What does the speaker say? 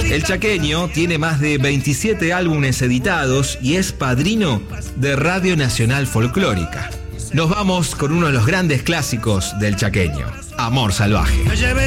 El chaqueño tiene más de 27 álbumes editados y es padrino de Radio Nacional Folclórica. Nos vamos con uno de los grandes clásicos del chaqueño, Amor Salvaje.